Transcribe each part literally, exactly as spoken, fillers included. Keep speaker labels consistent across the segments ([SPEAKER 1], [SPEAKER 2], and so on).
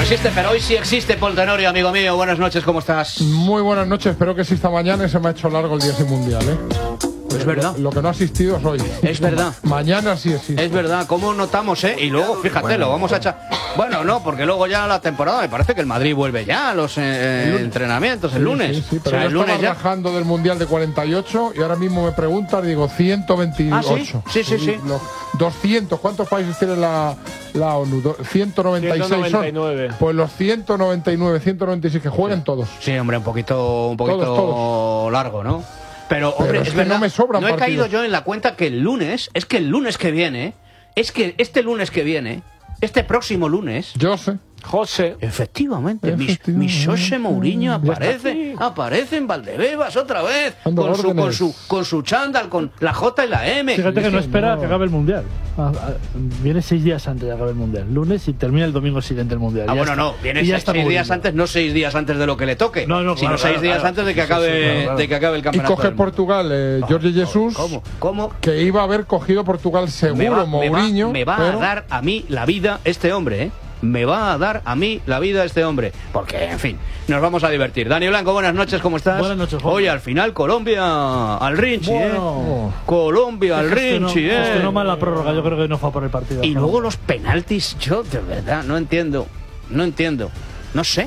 [SPEAKER 1] existe, pero hoy sí existe, Paul Tenorio, amigo mío. Buenas noches, ¿cómo estás?
[SPEAKER 2] Muy buenas noches, espero que exista mañana y se me ha hecho largo el día sin mundial, ¿eh?
[SPEAKER 1] Es verdad.
[SPEAKER 2] Lo, lo que no ha asistido es hoy.
[SPEAKER 1] Es verdad.
[SPEAKER 2] Mañana sí existe.
[SPEAKER 1] Es verdad, ¿cómo notamos, eh? Y luego, fíjate, bueno, lo vamos a echar... Bueno, no, porque luego ya la temporada, me parece que el Madrid vuelve ya a los eh, el entrenamientos, el
[SPEAKER 2] sí,
[SPEAKER 1] lunes.
[SPEAKER 2] Sí, sí, pero
[SPEAKER 1] o sea,
[SPEAKER 2] yo
[SPEAKER 1] el lunes
[SPEAKER 2] estaba
[SPEAKER 1] ya...
[SPEAKER 2] rajando del mundial de cuarenta y ocho y ahora mismo me preguntas, digo, ciento veintiocho.
[SPEAKER 1] ¿Ah, sí? Sí, sí, sí.
[SPEAKER 2] Los doscientos, ¿cuántos países tiene la, la ONU? ciento noventa y seis
[SPEAKER 3] ciento noventa y nueve.
[SPEAKER 2] Son. Pues los ciento noventa y nueve, ciento noventa y seis que jueguen todos.
[SPEAKER 1] Sí, hombre, un poquito, un poquito
[SPEAKER 2] todos, todos.
[SPEAKER 1] largo, ¿no? Pero, hombre,
[SPEAKER 2] Pero
[SPEAKER 1] es,
[SPEAKER 2] es que
[SPEAKER 1] verdad,
[SPEAKER 2] no me sobran
[SPEAKER 1] no he
[SPEAKER 2] partidos.
[SPEAKER 1] caído yo en la cuenta que el lunes, es que el lunes que viene, es que este lunes que viene, este próximo lunes...
[SPEAKER 2] Yo sé.
[SPEAKER 3] José.
[SPEAKER 1] Efectivamente,
[SPEAKER 2] Efectivamente.
[SPEAKER 1] mi, mi José Mourinho
[SPEAKER 2] Ya
[SPEAKER 1] aparece, aparece en Valdebebas otra vez,
[SPEAKER 2] Dando
[SPEAKER 1] con su, con,
[SPEAKER 2] órdenes.
[SPEAKER 1] su, con su chándal, con la J y la M.
[SPEAKER 4] Fíjate que no espera
[SPEAKER 2] no.
[SPEAKER 4] que acabe el mundial. Ah, ah, Viene seis días antes de acabar el mundial. Lunes y termina el domingo siguiente el mundial.
[SPEAKER 1] Ah,
[SPEAKER 4] Ya
[SPEAKER 1] bueno,
[SPEAKER 4] está.
[SPEAKER 1] no, viene
[SPEAKER 4] Y ya
[SPEAKER 1] seis,
[SPEAKER 4] está
[SPEAKER 1] seis días
[SPEAKER 4] Mourinho.
[SPEAKER 1] antes, no seis días antes de lo que le toque,
[SPEAKER 4] No, no,
[SPEAKER 1] sino
[SPEAKER 4] claro,
[SPEAKER 1] seis
[SPEAKER 4] claro,
[SPEAKER 1] días
[SPEAKER 4] claro.
[SPEAKER 1] antes de que
[SPEAKER 4] Sí, sí,
[SPEAKER 1] acabe,
[SPEAKER 4] sí, claro, claro.
[SPEAKER 1] de que acabe el
[SPEAKER 2] Y
[SPEAKER 1] campeonato.
[SPEAKER 2] coge
[SPEAKER 1] del mundo.
[SPEAKER 2] Portugal, eh, Jorge Jesús,
[SPEAKER 1] ¿Cómo? ¿Cómo?
[SPEAKER 2] que iba a haber cogido Portugal seguro,
[SPEAKER 1] Me va, me va-
[SPEAKER 2] Mourinho.
[SPEAKER 1] me va
[SPEAKER 2] pero...
[SPEAKER 1] a dar a mí la vida este hombre, ¿eh? Me va a dar a mí la vida este hombre. Porque, en fin, nos vamos a divertir. Dani Blanco, buenas noches, ¿cómo estás?
[SPEAKER 4] Buenas noches, Juan.
[SPEAKER 1] Oye, al final Colombia al Rinchi,
[SPEAKER 4] Bueno.
[SPEAKER 1] ¿eh? Colombia al
[SPEAKER 4] Gestionó-
[SPEAKER 1] Rinchi, ¿eh?
[SPEAKER 4] gestionó mal la prórroga, yo creo que no fue por el partido.
[SPEAKER 1] Y luego los penaltis, yo de verdad no entiendo. No entiendo. No sé.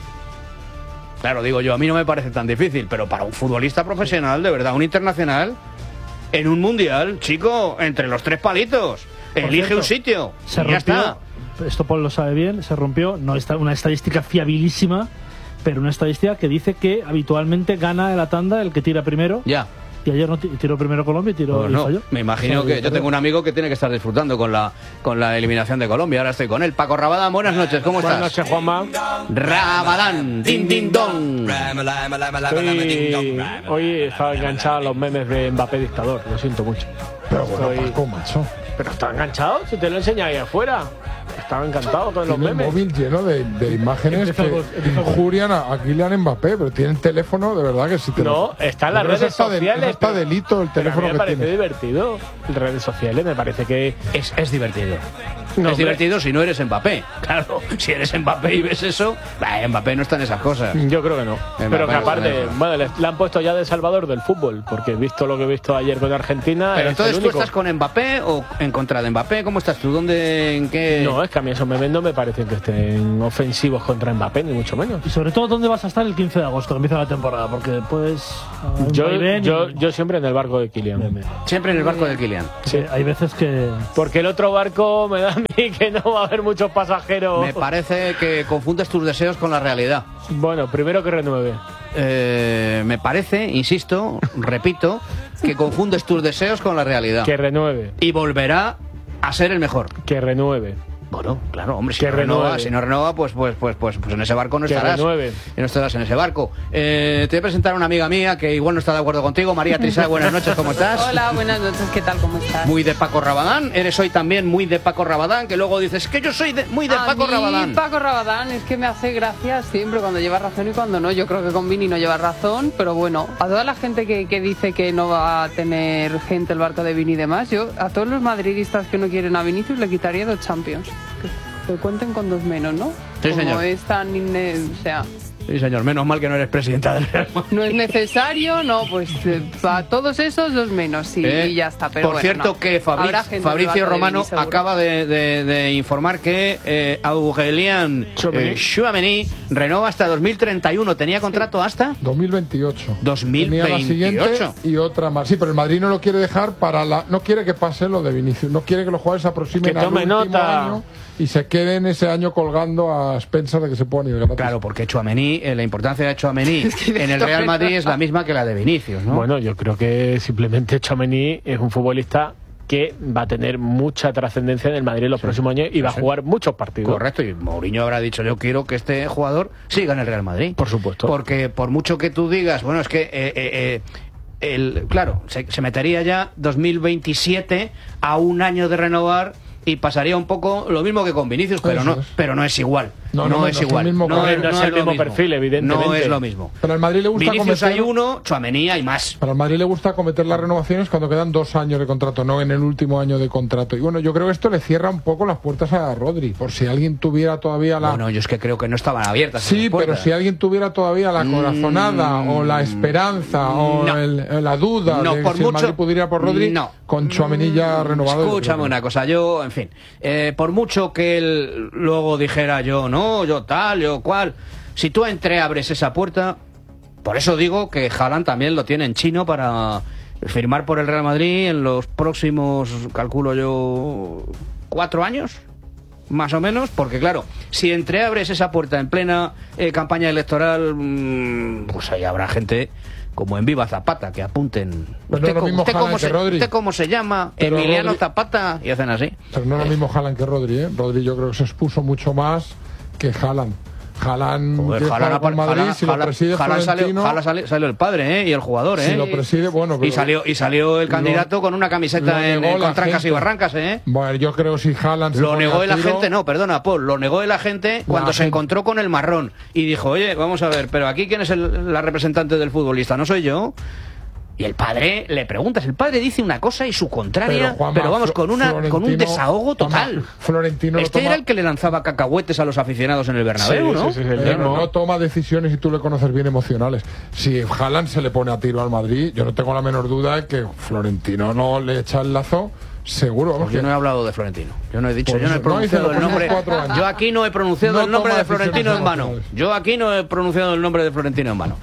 [SPEAKER 1] Claro, digo yo, a mí no me parece tan difícil, pero para un futbolista profesional, de verdad, un internacional, en un mundial, chico, entre los tres palitos,
[SPEAKER 4] Por
[SPEAKER 1] elige
[SPEAKER 4] cierto,
[SPEAKER 1] un sitio.
[SPEAKER 4] se
[SPEAKER 1] y ya
[SPEAKER 4] rompió,
[SPEAKER 1] está.
[SPEAKER 4] esto Paul lo sabe bien, se rompió, no está una estadística fiabilísima, pero una estadística que dice que habitualmente gana en la tanda el que tira primero.
[SPEAKER 1] Ya.
[SPEAKER 4] Y ayer no ti- tiró primero Colombia y tiró
[SPEAKER 1] Pues
[SPEAKER 4] y
[SPEAKER 1] no,
[SPEAKER 4] falló.
[SPEAKER 1] me imagino
[SPEAKER 4] O sea,
[SPEAKER 1] que yo tengo un amigo que tiene que estar disfrutando con la con la eliminación de Colombia. Ahora estoy con él. Paco Rabadán, buenas noches, ¿cómo
[SPEAKER 3] Buenas
[SPEAKER 1] estás?
[SPEAKER 3] noches, Juanma.
[SPEAKER 1] Rabadán, din din don.
[SPEAKER 3] Estoy... Hoy estaba enganchado a los memes de Mbappé dictador, lo siento mucho.
[SPEAKER 2] Pero bueno,
[SPEAKER 3] Estoy-
[SPEAKER 2] Paco, macho.
[SPEAKER 3] Pero está enganchado, si te lo enseñé ahí afuera. Estaba encantado con los
[SPEAKER 2] Tiene el
[SPEAKER 3] memes.
[SPEAKER 2] móvil lleno de, de imágenes
[SPEAKER 4] Empieza
[SPEAKER 2] que
[SPEAKER 4] con- empieza con-
[SPEAKER 2] injurian a, a Kylian Mbappé, pero tiene el teléfono, de verdad que sí te
[SPEAKER 3] No,
[SPEAKER 2] lo-
[SPEAKER 3] está en las
[SPEAKER 2] Pero eso
[SPEAKER 3] redes
[SPEAKER 2] está de-
[SPEAKER 3] sociales.
[SPEAKER 2] eso está
[SPEAKER 3] pero-
[SPEAKER 2] delito el
[SPEAKER 3] pero
[SPEAKER 2] teléfono
[SPEAKER 3] a mí
[SPEAKER 2] que
[SPEAKER 3] me parece
[SPEAKER 2] tiene.
[SPEAKER 3] divertido. En redes sociales me parece que...
[SPEAKER 1] Es, es divertido.
[SPEAKER 3] No,
[SPEAKER 1] es
[SPEAKER 3] hombre.
[SPEAKER 1] divertido si no eres Mbappé. Claro, si eres Mbappé y ves eso, bah, Mbappé no está en esas cosas.
[SPEAKER 3] Yo creo que no.
[SPEAKER 1] Me
[SPEAKER 3] Pero que
[SPEAKER 1] parece
[SPEAKER 3] aparte,
[SPEAKER 1] eso.
[SPEAKER 3] bueno, le, le han puesto ya de salvador del fútbol, porque he visto lo que he visto ayer con Argentina.
[SPEAKER 1] Pero
[SPEAKER 3] es
[SPEAKER 1] entonces
[SPEAKER 3] el
[SPEAKER 1] tú
[SPEAKER 3] único.
[SPEAKER 1] estás con Mbappé o en contra de Mbappé. ¿Cómo estás tú? ¿Dónde? ¿En qué?
[SPEAKER 3] No, es que a mí esos memes no me parecen que estén ofensivos contra Mbappé, ni mucho menos.
[SPEAKER 4] Y sobre todo, ¿dónde vas a estar el quince de agosto, que empieza la temporada? Porque después... ah, un
[SPEAKER 3] Yo,
[SPEAKER 4] vaivén
[SPEAKER 3] yo,
[SPEAKER 4] y-
[SPEAKER 3] yo siempre en el barco de Kylian.
[SPEAKER 1] Siempre en el barco de Kylian.
[SPEAKER 3] Sí.
[SPEAKER 4] Hay veces que...
[SPEAKER 3] Porque el otro barco me da a mí que no va a haber muchos pasajeros.
[SPEAKER 1] Me parece que confundes tus deseos con la realidad.
[SPEAKER 3] Bueno, primero que renueve.
[SPEAKER 1] Eh, me parece, insisto, repito, que confundes tus deseos con la realidad.
[SPEAKER 3] Que renueve.
[SPEAKER 1] Y volverá a ser el mejor.
[SPEAKER 3] Que renueve.
[SPEAKER 1] Bueno, claro, hombre, si
[SPEAKER 3] Que
[SPEAKER 1] no renueva,
[SPEAKER 3] renueve.
[SPEAKER 1] si no renueva, pues, pues, pues, pues, pues en ese barco no
[SPEAKER 3] Que
[SPEAKER 1] estarás.
[SPEAKER 3] renueve.
[SPEAKER 1] No estarás en ese barco. Eh, te voy a presentar a una amiga mía que igual no está de acuerdo contigo, María Trisá. Buenas noches, ¿cómo estás?
[SPEAKER 5] Hola, buenas noches, ¿qué tal? ¿Cómo estás?
[SPEAKER 1] Muy de Paco Rabadán. Eres hoy también muy de Paco Rabadán, que luego dices que yo soy de- muy de
[SPEAKER 5] a
[SPEAKER 1] Paco
[SPEAKER 5] mí,
[SPEAKER 1] Rabadán.
[SPEAKER 5] Paco Rabadán es que me hace gracia siempre cuando lleva razón y cuando no. Yo creo que con Vini no lleva razón, pero bueno, a toda la gente que, que dice que no va a tener gente el barco de Vini y demás, yo a todos los madridistas que no quieren a Vinicius le quitaría dos Champions. Que, que cuenten con dos menos, ¿no?
[SPEAKER 1] Sí,
[SPEAKER 5] Como
[SPEAKER 1] señor.
[SPEAKER 5] es tan inne- o sea,
[SPEAKER 1] Sí, señor, menos mal que no eres presidenta del Real Madrid.
[SPEAKER 5] no es necesario, no, pues eh, para todos esos dos menos, sí,
[SPEAKER 1] Eh,
[SPEAKER 5] y ya está. Pero
[SPEAKER 1] Por
[SPEAKER 5] bueno,
[SPEAKER 1] cierto,
[SPEAKER 5] no.
[SPEAKER 1] que Fabri-
[SPEAKER 5] Habrá gente del
[SPEAKER 1] Fabricio
[SPEAKER 5] barco de
[SPEAKER 1] Romano
[SPEAKER 5] Vini, seguro.
[SPEAKER 1] acaba de, de- de informar que eh, Aurélien
[SPEAKER 3] Tchouaméni.
[SPEAKER 1] eh, Tchouaméni renova hasta dos mil treinta y uno. ¿Tenía contrato hasta?
[SPEAKER 2] dos mil veintiocho.
[SPEAKER 1] dos mil
[SPEAKER 2] Tenía la
[SPEAKER 1] veintiocho.
[SPEAKER 2] siguiente y otra más. Sí, pero el Madrid no lo quiere dejar para la. No quiere que pase lo de Vinicius. No quiere que los jugadores se aproximen
[SPEAKER 3] Que
[SPEAKER 2] al
[SPEAKER 3] tome
[SPEAKER 2] último
[SPEAKER 3] nota.
[SPEAKER 2] año y se queden ese año colgando a expensas de que se puedan ir gratis.
[SPEAKER 1] Claro, porque Tchouaméni, eh, la importancia de Tchouaméni
[SPEAKER 5] que
[SPEAKER 1] en el
[SPEAKER 5] esto
[SPEAKER 1] Real
[SPEAKER 5] me
[SPEAKER 1] Madrid
[SPEAKER 5] da-
[SPEAKER 1] es la misma que la de Vinicius, ¿no?
[SPEAKER 3] Bueno, yo creo que simplemente Tchouaméni es un futbolista que va a tener mucha trascendencia en el Madrid en los próximos años y va a jugar muchos partidos.
[SPEAKER 1] Correcto, y Mourinho habrá dicho, yo quiero que este jugador siga en el Real Madrid.
[SPEAKER 3] Por supuesto.
[SPEAKER 1] Porque por mucho que tú digas, bueno, es que, eh, eh, eh, el, claro, se, se metería ya dos mil veintisiete a un año de renovar y pasaría un poco lo mismo que con Vinicius, pero
[SPEAKER 2] Eso
[SPEAKER 1] no,
[SPEAKER 2] es.
[SPEAKER 1] pero no es igual.
[SPEAKER 2] No,
[SPEAKER 1] no,
[SPEAKER 2] no,
[SPEAKER 1] es
[SPEAKER 2] no es
[SPEAKER 1] igual.
[SPEAKER 2] el mismo
[SPEAKER 1] no,
[SPEAKER 2] perfil.
[SPEAKER 1] no
[SPEAKER 3] No es
[SPEAKER 1] es
[SPEAKER 3] el
[SPEAKER 1] lo
[SPEAKER 3] mismo
[SPEAKER 1] mismo.
[SPEAKER 3] perfil, evidentemente.
[SPEAKER 1] No es lo mismo.
[SPEAKER 2] Pero al Madrid le gusta
[SPEAKER 1] Vinicius
[SPEAKER 2] cometer...
[SPEAKER 1] hay uno, Tchouaméni hay más.
[SPEAKER 2] Pero al Madrid le gusta cometer las renovaciones cuando quedan dos años de contrato, no en el último año de contrato. Y bueno, yo creo que esto le cierra un poco las puertas a Rodri, por si alguien tuviera todavía la...
[SPEAKER 1] Bueno, yo es que creo que no estaban abiertas.
[SPEAKER 2] Sí,
[SPEAKER 1] esas
[SPEAKER 2] pero
[SPEAKER 1] puertas.
[SPEAKER 2] si alguien tuviera todavía la corazonada
[SPEAKER 1] Mm,
[SPEAKER 2] o la esperanza o
[SPEAKER 1] no.
[SPEAKER 2] el- la duda
[SPEAKER 1] No,
[SPEAKER 2] de
[SPEAKER 1] por
[SPEAKER 2] si el
[SPEAKER 1] mucho-
[SPEAKER 2] Madrid pudiera ir por Rodri,
[SPEAKER 1] no.
[SPEAKER 2] con Tchouaméni ya renovado... yo creo
[SPEAKER 1] Escúchame
[SPEAKER 2] que-
[SPEAKER 1] una cosa, yo, en fin, eh, por mucho que él luego dijera yo no, yo tal, yo cual, si tú entreabres esa puerta, por eso digo que Haaland también lo tiene en chino para firmar por el Real Madrid en los próximos, calculo yo, cuatro años, más o menos, porque claro, si entreabres esa puerta en plena eh, campaña electoral, mmm, pues ahí habrá gente... Como en Viva Zapata, que apunten.
[SPEAKER 2] Pues no es lo
[SPEAKER 1] co-
[SPEAKER 2] mismo
[SPEAKER 1] usted
[SPEAKER 2] Haaland
[SPEAKER 1] cómo
[SPEAKER 2] que
[SPEAKER 1] se,
[SPEAKER 2] Rodri.
[SPEAKER 1] ¿Usted cómo se llama?
[SPEAKER 2] Pero
[SPEAKER 1] Emiliano
[SPEAKER 2] Rodri-
[SPEAKER 1] Zapata. Y hacen así.
[SPEAKER 2] Pero no es lo mismo Haaland que Rodri, ¿eh? Rodri yo creo que se expuso mucho más que Haaland. Haaland
[SPEAKER 1] Joder,
[SPEAKER 2] quiere
[SPEAKER 1] Haaland,
[SPEAKER 2] jugar por Madrid,
[SPEAKER 1] Haaland-
[SPEAKER 2] si lo
[SPEAKER 1] Haaland-
[SPEAKER 2] preside
[SPEAKER 1] Haaland salió,
[SPEAKER 2] Florentino...
[SPEAKER 1] Haaland salió, salió el padre, ¿eh? Y el jugador, ¿eh?
[SPEAKER 2] Si lo preside, bueno...
[SPEAKER 1] y
[SPEAKER 2] pero-
[SPEAKER 1] salió y salió el candidato
[SPEAKER 2] lo-
[SPEAKER 1] con una
[SPEAKER 2] lo
[SPEAKER 1] camiseta en,
[SPEAKER 2] negó
[SPEAKER 1] en-
[SPEAKER 2] la
[SPEAKER 1] con trancas y
[SPEAKER 2] gente.
[SPEAKER 1] barrancas, ¿eh?
[SPEAKER 2] Bueno, yo creo que si Haaland... se
[SPEAKER 1] Lo
[SPEAKER 2] pone
[SPEAKER 1] negó
[SPEAKER 2] a
[SPEAKER 1] la
[SPEAKER 2] tiro-
[SPEAKER 1] gente, no, perdona, Paul, lo negó la gente cuando se
[SPEAKER 2] gente-
[SPEAKER 1] encontró con el marrón y dijo, oye, vamos a ver, pero aquí quién es el- la representante del futbolista, no soy yo. Y el padre le preguntas, el padre dice una cosa y su contraria, pero,
[SPEAKER 2] Juanma,
[SPEAKER 1] vamos, con una con un
[SPEAKER 2] Florentino-
[SPEAKER 1] desahogo total.
[SPEAKER 2] Juanma, Florentino lo
[SPEAKER 1] Este
[SPEAKER 2] toma-
[SPEAKER 1] era el que le lanzaba cacahuetes a los aficionados en el Bernabéu,
[SPEAKER 3] Sí,
[SPEAKER 1] ¿no?
[SPEAKER 3] sí, sí, el
[SPEAKER 2] Pero
[SPEAKER 3] mismo.
[SPEAKER 2] no toma decisiones y tú le conoces bien emocionales. Si Haaland se le pone a tiro al Madrid, yo no tengo la menor duda de que Florentino no le echa el lazo, seguro. Vamos,
[SPEAKER 1] Yo
[SPEAKER 2] que-
[SPEAKER 1] no he hablado de Florentino. Yo no he dicho,
[SPEAKER 2] Por
[SPEAKER 1] yo no he
[SPEAKER 2] eso, no, dice
[SPEAKER 1] pronunciado
[SPEAKER 2] los
[SPEAKER 1] el nombre.
[SPEAKER 2] próximos cuatro años.
[SPEAKER 1] Yo aquí no he pronunciado
[SPEAKER 2] No
[SPEAKER 1] el nombre
[SPEAKER 2] toma
[SPEAKER 1] de Florentino
[SPEAKER 2] decisiones
[SPEAKER 1] en vano.
[SPEAKER 2] emocionales.
[SPEAKER 1] Yo aquí no he pronunciado el nombre de Florentino en vano.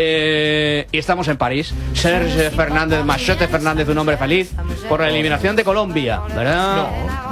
[SPEAKER 1] Eh, y estamos en París. Serge Fernández, Machote Fernández, un hombre feliz por la eliminación de Colombia, ¿verdad?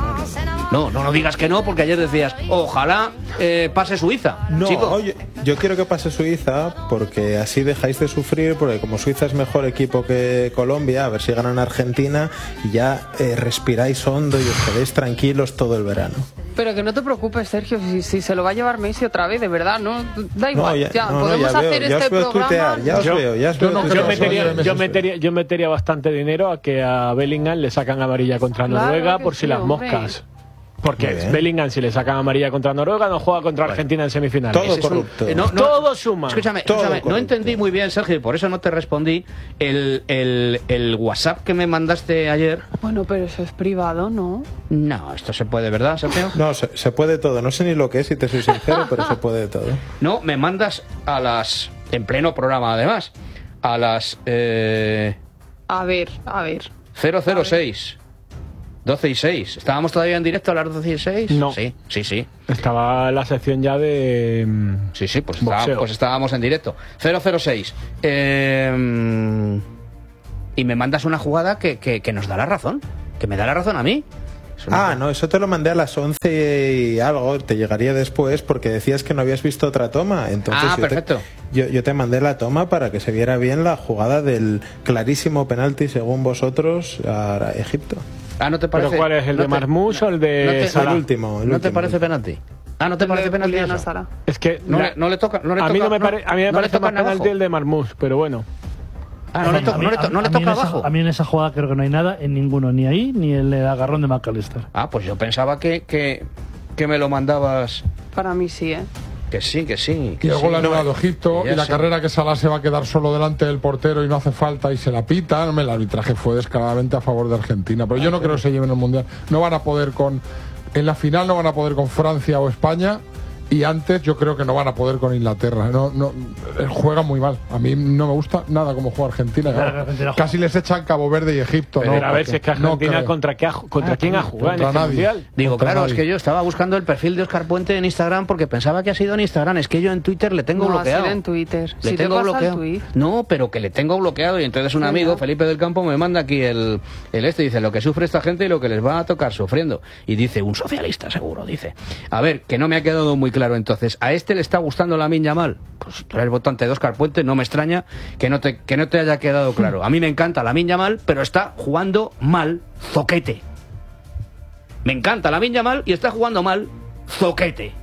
[SPEAKER 1] No, no, no digas que no, porque ayer decías, ojalá eh, pase Suiza.
[SPEAKER 6] No,
[SPEAKER 1] chico.
[SPEAKER 6] oye, yo quiero que pase Suiza porque así dejáis de sufrir, porque como Suiza es mejor equipo que Colombia, a ver si ganan Argentina y ya eh, respiráis hondo y os quedéis tranquilos todo el verano.
[SPEAKER 5] Pero que no te preocupes, Sergio, si, si se lo va a llevar Messi otra vez, de verdad, no da igual.
[SPEAKER 6] ya,
[SPEAKER 5] ya,
[SPEAKER 6] no, no,
[SPEAKER 5] podemos
[SPEAKER 6] ya
[SPEAKER 5] hacer
[SPEAKER 6] veo, ya
[SPEAKER 5] este
[SPEAKER 6] os veo
[SPEAKER 5] programa.
[SPEAKER 6] tuitear, ya os
[SPEAKER 3] Yo-
[SPEAKER 6] veo, ya os
[SPEAKER 2] yo
[SPEAKER 6] veo
[SPEAKER 2] no
[SPEAKER 6] tuitear.
[SPEAKER 3] Yo
[SPEAKER 2] creo que
[SPEAKER 3] metería,
[SPEAKER 2] Messi
[SPEAKER 3] yo,
[SPEAKER 2] sí.
[SPEAKER 3] metería, yo metería bastante dinero a que a Bellingham le sacan amarilla contra
[SPEAKER 5] Claro
[SPEAKER 3] Noruega
[SPEAKER 5] que
[SPEAKER 3] por
[SPEAKER 5] sí,
[SPEAKER 3] si las
[SPEAKER 5] hombre.
[SPEAKER 3] moscas.
[SPEAKER 6] Muy
[SPEAKER 3] Porque
[SPEAKER 6] bien.
[SPEAKER 3] Bellingham, si le sacan amarilla contra Noruega, no juega contra Argentina en semifinales.
[SPEAKER 6] Todo
[SPEAKER 1] Ese es un-
[SPEAKER 6] corrupto.
[SPEAKER 1] eh, no, no,
[SPEAKER 3] Todo suma.
[SPEAKER 1] Escúchame,
[SPEAKER 6] Todo
[SPEAKER 1] escúchame, no
[SPEAKER 6] corrupto.
[SPEAKER 1] entendí muy bien, Sergio, y por eso no te respondí. El, el, el WhatsApp que me mandaste ayer.
[SPEAKER 5] Bueno, pero eso es privado, ¿no?
[SPEAKER 1] No, esto se puede, ¿verdad, Sergio?
[SPEAKER 6] No, se, se puede todo. No sé ni lo que es, si te soy sincero, pero se puede todo.
[SPEAKER 1] No, me mandas a las. En pleno programa, además. A las. Eh,
[SPEAKER 5] A ver, a ver.
[SPEAKER 1] cero cero seis. doce y seis. ¿Estábamos todavía en directo a las doce y seis?
[SPEAKER 3] No.
[SPEAKER 1] Sí, sí, sí.
[SPEAKER 3] Estaba la sección ya de... mm,
[SPEAKER 1] Sí, sí, pues,
[SPEAKER 3] Boxeo.
[SPEAKER 1] estaba- pues estábamos en directo. cero cero seis. Eh, y me mandas una jugada que, que, que nos da la razón. Que me da la razón a mí. Es una-
[SPEAKER 6] Ah, no, eso te lo mandé a las once y algo, te llegaría después porque decías que no habías visto otra toma. Entonces
[SPEAKER 1] Ah,
[SPEAKER 6] yo te-
[SPEAKER 1] perfecto.
[SPEAKER 6] yo, yo te mandé la toma para que se viera bien la jugada del clarísimo penalti, según vosotros, a Egipto.
[SPEAKER 1] Ah, ¿no te parece?
[SPEAKER 3] ¿Pero cuál es? ¿El
[SPEAKER 1] no
[SPEAKER 3] de
[SPEAKER 1] te-
[SPEAKER 3] Marmoush o el de
[SPEAKER 1] no te-
[SPEAKER 3] Salah?
[SPEAKER 6] El último. el
[SPEAKER 1] ¿No te
[SPEAKER 6] último.
[SPEAKER 1] parece penalti? Ah, ¿no te parece
[SPEAKER 5] De
[SPEAKER 1] penalti
[SPEAKER 5] Juliana
[SPEAKER 1] eso?
[SPEAKER 5] Sala.
[SPEAKER 3] Es que
[SPEAKER 1] No,
[SPEAKER 3] la-
[SPEAKER 1] le, no le toca, no le
[SPEAKER 3] a
[SPEAKER 1] toca,
[SPEAKER 3] mí no me,
[SPEAKER 1] no-
[SPEAKER 3] pare- a mí me
[SPEAKER 1] no le
[SPEAKER 3] parece
[SPEAKER 1] toca
[SPEAKER 3] más penalti
[SPEAKER 1] abajo.
[SPEAKER 3] el de Marmoush, pero bueno.
[SPEAKER 1] Ah, no le, to-
[SPEAKER 4] A mí-
[SPEAKER 1] no le, to-
[SPEAKER 4] a-
[SPEAKER 1] no le
[SPEAKER 4] a mí
[SPEAKER 1] toca
[SPEAKER 4] en esa-
[SPEAKER 1] abajo.
[SPEAKER 4] A mí en esa jugada creo que no hay nada en ninguno, ni ahí ni el agarrón de McAllister.
[SPEAKER 1] Ah, pues yo pensaba que, que, que me lo mandabas.
[SPEAKER 5] Para mí sí, ¿eh?
[SPEAKER 1] Que sí, que sí.
[SPEAKER 2] Y
[SPEAKER 1] Que
[SPEAKER 2] el
[SPEAKER 1] sí.
[SPEAKER 2] gol
[SPEAKER 1] No,
[SPEAKER 2] anulado Egipto
[SPEAKER 1] ya
[SPEAKER 2] y la
[SPEAKER 1] sé.
[SPEAKER 2] carrera que Salah se va a quedar solo delante del portero y no hace falta y se la pita. El arbitraje fue descaradamente a favor de Argentina, pero yo no creo que se lleven el Mundial. No van a poder con... En la final no van a poder con Francia o España y antes yo creo que no van a poder con Inglaterra. No, no, eh, juegan muy mal. A mí no me gusta nada como juega Argentina.
[SPEAKER 4] Claro, Argentina
[SPEAKER 2] Casi les echan Cabo Verde y Egipto.
[SPEAKER 3] Pero
[SPEAKER 2] ¿no?
[SPEAKER 3] a ver si es que
[SPEAKER 2] No
[SPEAKER 3] Argentina
[SPEAKER 2] creo.
[SPEAKER 3] contra, qué ha, contra
[SPEAKER 4] Ah,
[SPEAKER 3] quién ha
[SPEAKER 4] contra
[SPEAKER 3] jugado en este
[SPEAKER 2] nadie.
[SPEAKER 3] mundial.
[SPEAKER 1] Digo,
[SPEAKER 2] Contra
[SPEAKER 1] claro,
[SPEAKER 2] nadie.
[SPEAKER 1] es que yo estaba buscando el perfil de Oscar Puente en Instagram porque pensaba que ha sido en Instagram. Es que yo en Twitter le tengo
[SPEAKER 5] No, ha
[SPEAKER 1] bloqueado.
[SPEAKER 5] sido en Twitter.
[SPEAKER 1] Le
[SPEAKER 5] Si te
[SPEAKER 1] tengo
[SPEAKER 5] pasa el
[SPEAKER 1] bloqueado.
[SPEAKER 5] tuit.
[SPEAKER 1] No, pero que le tengo bloqueado y entonces un
[SPEAKER 5] Sí,
[SPEAKER 1] amigo,
[SPEAKER 5] ¿no?
[SPEAKER 1] Felipe del Campo, me manda aquí el, el este, dice lo que sufre esta gente y lo que les va a tocar sufriendo. Y dice, un socialista seguro, dice. A ver, que no me ha quedado muy claro entonces. ¿A este le está gustando Lamine Yamal? Pues si tú eres votante de Oscar Puente, no me extraña que no te, que no te haya quedado claro. A mí me encanta Lamine Yamal, pero está jugando mal, zoquete. Me encanta Lamine Yamal y está jugando mal, zoquete.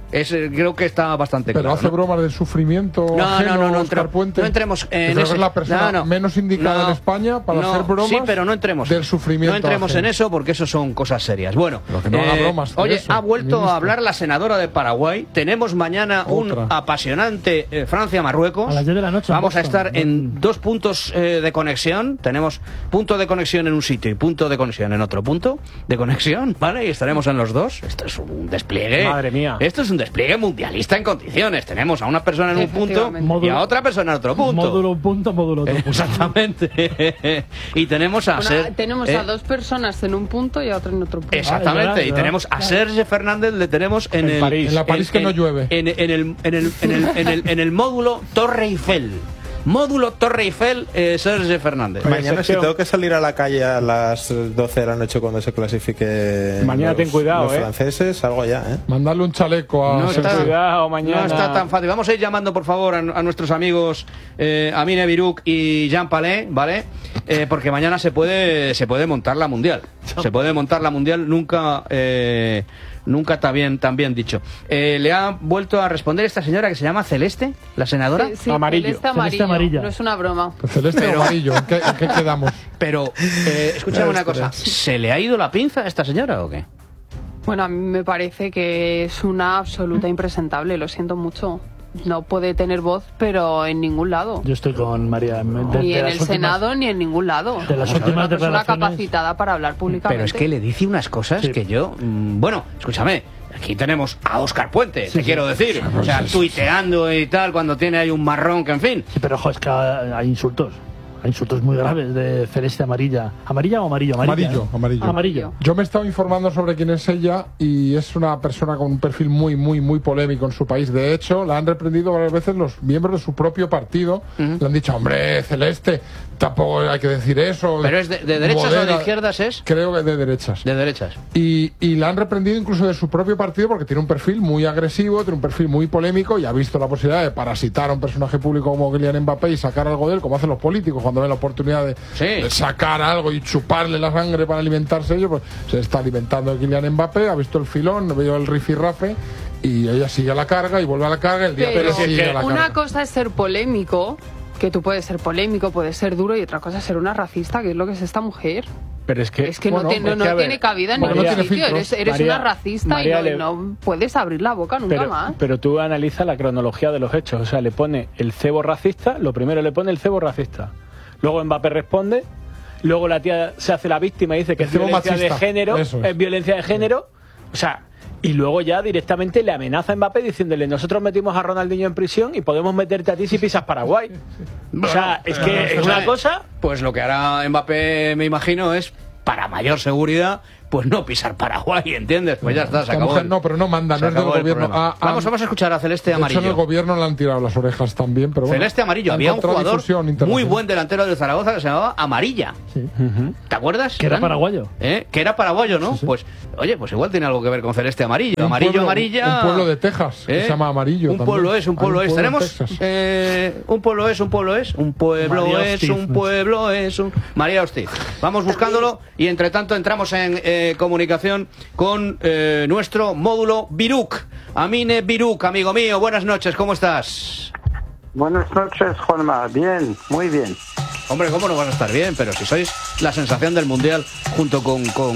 [SPEAKER 1] Es, creo que está bastante
[SPEAKER 2] Pero
[SPEAKER 1] claro.
[SPEAKER 2] hace
[SPEAKER 1] ¿no?
[SPEAKER 2] bromas del sufrimiento
[SPEAKER 1] No,
[SPEAKER 2] ajeno,
[SPEAKER 1] no, no, no,
[SPEAKER 2] Óscar
[SPEAKER 1] entre-
[SPEAKER 2] Puente.
[SPEAKER 1] no entremos en
[SPEAKER 2] Creo
[SPEAKER 1] ese-
[SPEAKER 2] que es la persona
[SPEAKER 1] no, no.
[SPEAKER 2] menos indicada
[SPEAKER 1] No,
[SPEAKER 2] en España para
[SPEAKER 1] no,
[SPEAKER 2] hacer bromas.
[SPEAKER 1] Sí, pero no entremos.
[SPEAKER 2] del sufrimiento
[SPEAKER 1] No entremos
[SPEAKER 2] ajeno.
[SPEAKER 1] en eso porque eso son cosas serias. Bueno,
[SPEAKER 2] Pero que no haga bromas de
[SPEAKER 1] oye,
[SPEAKER 2] eso,
[SPEAKER 1] ha vuelto
[SPEAKER 2] ministro.
[SPEAKER 1] a hablar la senadora de Paraguay. Tenemos mañana
[SPEAKER 2] Otra.
[SPEAKER 1] un apasionante eh, Francia-Marruecos.
[SPEAKER 4] A las diez de la noche en
[SPEAKER 1] Vamos a
[SPEAKER 4] Boston.
[SPEAKER 1] estar en dos puntos eh, de conexión. Tenemos punto de conexión en un sitio y punto de conexión en otro punto de conexión, ¿vale? Y estaremos en los dos. Esto es un despliegue.
[SPEAKER 3] Madre mía.
[SPEAKER 1] Esto es un despliegue mundialista en condiciones. Tenemos a una persona en un punto
[SPEAKER 5] Efectivamente.
[SPEAKER 1] y a otra persona en otro punto.
[SPEAKER 4] Módulo un punto, módulo otro punto.
[SPEAKER 1] Exactamente. Y tenemos a
[SPEAKER 5] Bueno,
[SPEAKER 1] Ser-
[SPEAKER 5] tenemos
[SPEAKER 1] eh,
[SPEAKER 5] a dos personas en un punto y a otro en otro punto.
[SPEAKER 1] Exactamente.
[SPEAKER 4] Ah,
[SPEAKER 1] Y
[SPEAKER 4] ya,
[SPEAKER 1] tenemos a
[SPEAKER 4] ya.
[SPEAKER 1] Serge Fernández, le tenemos en,
[SPEAKER 3] En
[SPEAKER 1] el
[SPEAKER 3] París.
[SPEAKER 2] En la París que no llueve.
[SPEAKER 1] En, en el, en, el, en, el, en, el, en el módulo Torre Eiffel. Módulo Torre Eiffel, eh, Serge Fernández.
[SPEAKER 6] Mañana, si
[SPEAKER 3] Sergio.
[SPEAKER 6] tengo que salir a la calle a las doce de la noche cuando se clasifique
[SPEAKER 3] Mañana
[SPEAKER 6] los,
[SPEAKER 3] ten cuidado,
[SPEAKER 6] los
[SPEAKER 3] eh.
[SPEAKER 6] franceses, salgo ya, ¿eh?
[SPEAKER 2] Mandarle un chaleco a
[SPEAKER 1] No está,
[SPEAKER 2] Sergio.
[SPEAKER 3] Cuidado, mañana.
[SPEAKER 1] no está tan fácil. Vamos a ir llamando, por favor, a, a nuestros amigos eh, Amine Biruk y Jean Palais, ¿vale? Eh, porque mañana se puede se puede montar la mundial. Se puede montar la mundial, nunca eh, nunca tan bien, tan bien dicho. Eh, le ha vuelto a responder esta señora que se llama Celeste, la senadora.
[SPEAKER 5] Sí, sí,
[SPEAKER 3] Amarillo.
[SPEAKER 5] celeste amarillo.
[SPEAKER 4] Celeste amarilla.
[SPEAKER 5] No es una broma.
[SPEAKER 2] Pues celeste o amarillo, ¿en qué, en qué quedamos?
[SPEAKER 1] Pero, eh, escúchame una cosa, ¿se le ha ido la pinza a esta señora o qué?
[SPEAKER 5] Bueno, a mí me parece que es una absoluta impresentable, lo siento mucho. No puede tener voz, pero en ningún lado.
[SPEAKER 4] Yo estoy con María. De-
[SPEAKER 5] Ni
[SPEAKER 4] de
[SPEAKER 5] en
[SPEAKER 4] las
[SPEAKER 5] el
[SPEAKER 4] últimas-
[SPEAKER 5] Senado ni en ningún lado.
[SPEAKER 4] De las
[SPEAKER 5] Es
[SPEAKER 4] últimas
[SPEAKER 5] una persona
[SPEAKER 4] declaraciones-
[SPEAKER 5] capacitada para hablar públicamente.
[SPEAKER 1] Pero es que le dice unas cosas
[SPEAKER 4] Sí.
[SPEAKER 1] que yo... mm, Bueno, escúchame, aquí tenemos a Óscar Puente, te
[SPEAKER 4] sí.
[SPEAKER 1] quiero decir. O sea, tuiteando y tal, cuando tiene ahí un marrón que, en fin...
[SPEAKER 4] Sí, pero ojo, es que hay insultos. Hay insultos muy graves de celeste amarilla. ¿Amarilla o amarillo? Amarilla,
[SPEAKER 2] Amarillo,
[SPEAKER 4] ¿eh?
[SPEAKER 2] amarillo.
[SPEAKER 4] Amarillo.
[SPEAKER 2] Yo me he estado informando sobre quién es ella y es una persona con un perfil muy, muy, muy polémico en su país. De hecho, la han reprendido varias veces los miembros de su propio partido. Le han dicho, hombre, Celeste, tampoco hay que decir eso.
[SPEAKER 1] ¿Pero es de, de derechas o de
[SPEAKER 2] Modera".
[SPEAKER 1] izquierdas es?
[SPEAKER 2] Creo que de derechas.
[SPEAKER 1] De derechas.
[SPEAKER 2] Y, y la han reprendido incluso de su propio partido porque tiene un perfil muy agresivo, tiene un perfil muy polémico y ha visto la posibilidad de parasitar a un personaje público como Kylian Mbappé y sacar algo de él, como hacen los políticos cuando ven la oportunidad de,
[SPEAKER 1] Sí.
[SPEAKER 2] de sacar algo y chuparle la sangre para alimentarse ellos. Pues se está alimentando de Kylian Mbappé, ha visto el filón, veo el rifirrafe y ella sigue a la carga y vuelve a la carga el día
[SPEAKER 5] Pero
[SPEAKER 2] que sigue a la
[SPEAKER 5] una
[SPEAKER 2] carga.
[SPEAKER 5] cosa es ser polémico, que tú puedes ser polémico, puedes ser duro, y otra cosa es ser una racista, que es lo que es esta mujer.
[SPEAKER 3] Pero es que,
[SPEAKER 5] Es que
[SPEAKER 2] bueno,
[SPEAKER 5] no, tiene-
[SPEAKER 3] es
[SPEAKER 5] no
[SPEAKER 3] que, a ver,
[SPEAKER 5] tiene cabida en
[SPEAKER 2] María-
[SPEAKER 5] ningún
[SPEAKER 2] no tiene
[SPEAKER 5] sitio.
[SPEAKER 2] filtros.
[SPEAKER 5] Eres, eres
[SPEAKER 3] María-
[SPEAKER 5] una racista
[SPEAKER 3] María
[SPEAKER 5] y no,
[SPEAKER 3] le-
[SPEAKER 5] y no puedes abrir la boca nunca
[SPEAKER 3] pero,
[SPEAKER 5] más.
[SPEAKER 3] pero tú analiza la cronología de los hechos. O sea, le pone el cebo racista, lo primero le pone el cebo racista. Luego Mbappé responde, luego la tía se hace la víctima y dice que
[SPEAKER 2] El
[SPEAKER 3] es
[SPEAKER 2] cebo
[SPEAKER 3] violencia
[SPEAKER 2] machista,
[SPEAKER 3] de género,
[SPEAKER 2] eso
[SPEAKER 3] es.
[SPEAKER 2] es.
[SPEAKER 3] violencia de género. O sea, y luego ya directamente le amenaza a Mbappé diciéndole, nosotros metimos a Ronaldinho en prisión y podemos meterte a ti si pisas Paraguay. O sea, es que es una cosa...
[SPEAKER 1] Pues lo que hará Mbappé, me imagino, es, para mayor seguridad, pues no pisar Paraguay, ¿entiendes? Pues ya está, se
[SPEAKER 2] Esta
[SPEAKER 1] acabó.
[SPEAKER 2] mujer
[SPEAKER 1] el-
[SPEAKER 2] no, pero no manda,
[SPEAKER 1] se
[SPEAKER 2] no es del
[SPEAKER 1] acabó el
[SPEAKER 2] gobierno.
[SPEAKER 1] problema.
[SPEAKER 2] Ah, ah,
[SPEAKER 1] vamos, vamos a escuchar a Celeste
[SPEAKER 2] De hecho, en el
[SPEAKER 1] Amarillo.
[SPEAKER 2] gobierno le han tirado las orejas también, pero bueno.
[SPEAKER 1] Celeste Amarillo.
[SPEAKER 2] ha
[SPEAKER 1] Había un
[SPEAKER 2] encontrado
[SPEAKER 1] jugador
[SPEAKER 2] difusión
[SPEAKER 1] muy
[SPEAKER 2] internacional.
[SPEAKER 1] buen delantero de Zaragoza que se llamaba Amarilla.
[SPEAKER 4] Sí.
[SPEAKER 1] ¿Te acuerdas?
[SPEAKER 4] Que era
[SPEAKER 1] Fran?
[SPEAKER 4] paraguayo.
[SPEAKER 1] ¿Eh? Que era paraguayo, ¿no? Pues, oye, pues igual tiene algo que ver con Celeste Amarillo.
[SPEAKER 2] Un
[SPEAKER 1] Amarillo,
[SPEAKER 2] pueblo-
[SPEAKER 1] amarilla.
[SPEAKER 2] un pueblo de Texas que
[SPEAKER 1] ¿Eh?
[SPEAKER 2] se llama Amarillo
[SPEAKER 1] Un
[SPEAKER 2] también.
[SPEAKER 1] pueblo es, un
[SPEAKER 2] Hay
[SPEAKER 1] pueblo
[SPEAKER 2] un
[SPEAKER 1] es.
[SPEAKER 2] pueblo en
[SPEAKER 1] Tenemos.
[SPEAKER 2] Texas.
[SPEAKER 1] eh, un pueblo es, un pueblo es. Un pueblo
[SPEAKER 4] María
[SPEAKER 1] es,
[SPEAKER 4] Hostiz.
[SPEAKER 1] un pueblo es. Un... María Hostiz. Vamos buscándolo y entre tanto entramos en eh, comunicación con eh, nuestro módulo Biruk. Amine Biruk, amigo mío, buenas noches, ¿cómo estás?
[SPEAKER 7] Buenas noches, Juanma. Bien, muy bien.
[SPEAKER 1] Hombre, ¿cómo no vas a estar bien? Pero si sois la sensación del Mundial junto con, con,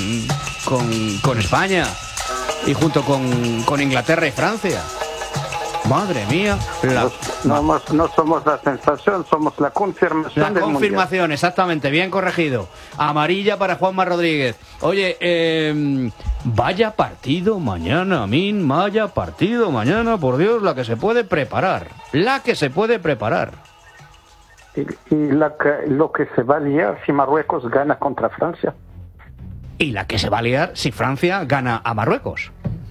[SPEAKER 1] con, con España y junto con, con Inglaterra y Francia. Madre mía. La,
[SPEAKER 7] Nos- no, hemos- no somos la sensación, somos la confirmación
[SPEAKER 1] la
[SPEAKER 7] del
[SPEAKER 1] confirmación, exactamente, bien corregido. Amarilla para Juanma Rodríguez. Oye, eh, vaya partido mañana, Amin, vaya partido mañana, por Dios, la que se puede preparar. La que se puede preparar.
[SPEAKER 7] Mundial. Y, y la que- lo que se va a liar si Marruecos gana contra Francia.
[SPEAKER 1] Y la que se va a liar si Francia gana a Marruecos.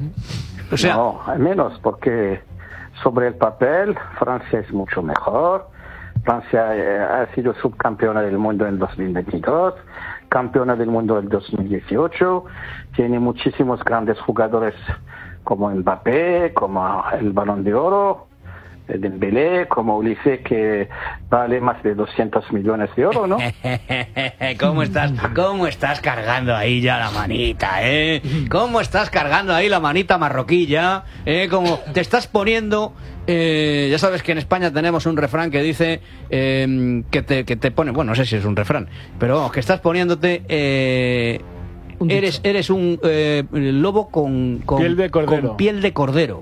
[SPEAKER 1] O sea,
[SPEAKER 7] No, al menos, porque sobre el papel Francia es mucho mejor. Francia eh, ha sido subcampeona del mundo en dos mil veintidós, campeona del mundo en dos mil dieciocho, tiene muchísimos grandes jugadores como Mbappé, como el Balón de Oro. Dembélé, como Ulises, que vale más de doscientos millones de euros, ¿no?
[SPEAKER 1] ¿Cómo estás, cómo estás cargando ahí ya la manita, eh? ¿Cómo estás cargando ahí la manita marroquilla? ¿Eh? Como te estás poniendo... Eh, ya sabes que en España tenemos un refrán que dice eh, que, te, que te pone... Bueno, no sé si es un refrán, pero vamos, que estás poniéndote... Eh, eres, eres un eh, lobo con, con,
[SPEAKER 3] piel de cordero.
[SPEAKER 1] con piel de cordero.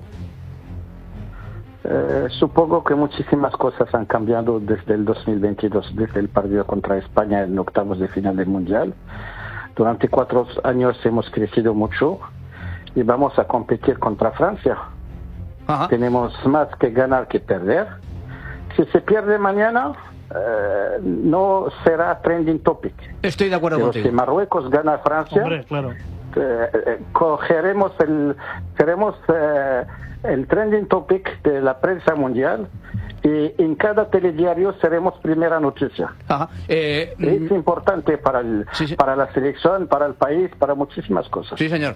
[SPEAKER 7] Eh, supongo que muchísimas cosas han cambiado desde el dos mil veintidós, desde el partido contra España en octavos de final del Mundial. Durante cuatro años hemos crecido mucho y vamos a competir contra Francia. Ajá. Tenemos más que ganar que perder. Si se pierde mañana, eh, no será trending topic.
[SPEAKER 1] Estoy de acuerdo
[SPEAKER 7] Pero
[SPEAKER 1] contigo.
[SPEAKER 7] si Marruecos gana a Francia,
[SPEAKER 4] Hombre, claro.
[SPEAKER 7] eh, eh, cogeremos el... Seremos... Eh, el trending topic de la prensa mundial y en cada telediario seremos primera noticia.
[SPEAKER 1] Ajá. Eh,
[SPEAKER 7] es importante para el,
[SPEAKER 1] sí, sí.
[SPEAKER 7] para la selección, para el país, para muchísimas cosas.
[SPEAKER 1] Sí, señor.